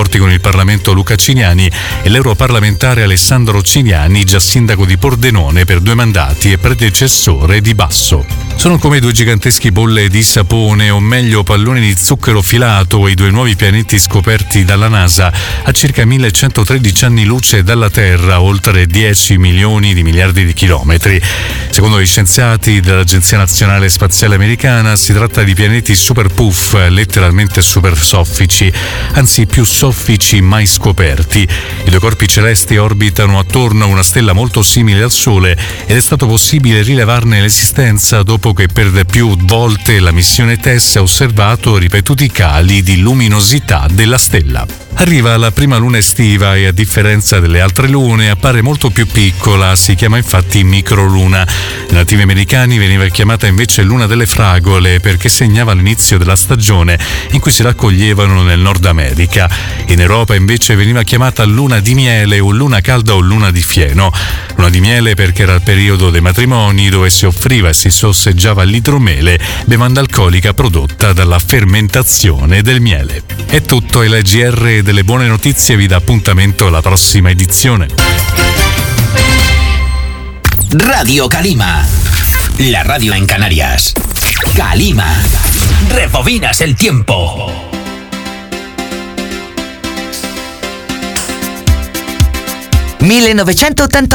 rapporti con il Parlamento Luca Ciniani e l'europarlamentare Alessandro Ciniani, già sindaco di Pordenone per 2 mandati e predecessore di Basso. Sono come 2 giganteschi bolle di sapone, o meglio palloni di zucchero filato, i 2 nuovi pianeti scoperti dalla NASA a circa 1113 anni luce dalla Terra, oltre 10 milioni di miliardi di chilometri. Secondo gli scienziati dell'Agenzia Nazionale Spaziale Americana, si tratta di pianeti super puff, letteralmente super soffici, anzi più soffici mai scoperti. I 2 corpi celesti orbitano attorno a una stella molto simile al Sole ed è stato possibile rilevarne l'esistenza dopo che per più volte la missione TESS ha osservato ripetuti cali di luminosità della stella. Arriva la prima luna estiva e, a differenza delle altre lune, appare molto più piccola, si chiama infatti microluna. Nei nativi americani veniva chiamata invece luna delle fragole perché segnava l'inizio della stagione in cui si raccoglievano nel Nord America. In Europa invece veniva chiamata luna di miele o luna calda o luna di fieno. Luna di miele perché era il periodo dei matrimoni dove si offriva e si sorseggiava l'idromele, bevanda alcolica prodotta dalla fermentazione del miele. È tutto, e la GR delle buone notizie vi dà appuntamento alla prossima edizione. Radio Calima, la radio en Canarias. Calima, rebobinas el tiempo. 1988